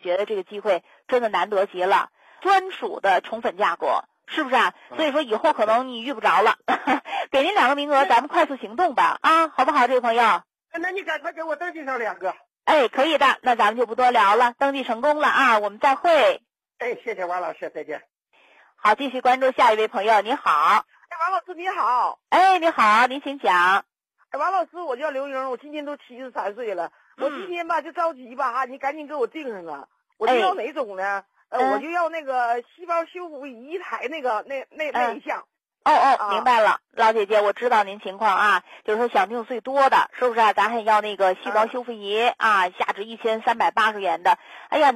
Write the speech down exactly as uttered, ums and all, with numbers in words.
觉得这个机会真的难得极了，专属的宠粉价格，是不是啊？所以说以后可能你遇不着了，给您两个名额，咱们快速行动吧，啊，好不好，这位朋友？ 那你赶快给我登记上两个。 哎，可以的，那咱们就不多聊了，登记成功了啊，我们再会。 哎，谢谢王老师，再见。 好，继续关注下一位朋友，你好。 哎，王老师你好。 哎，你好，您请讲。 哎，王老师，我叫刘英，我今年都七十三岁了，嗯、我今天吧就着急吧哈，你赶紧给我定上啊！我就要哪种呢？哎、呃，我就要那个细胞修复一台那个那那那一项。 哦哦，明白了，老姐姐，我知道您情况啊，就是说想定最多的，是不是啊？咱还要那个细胞修复仪啊，价值一千三百八十元的。哎呀。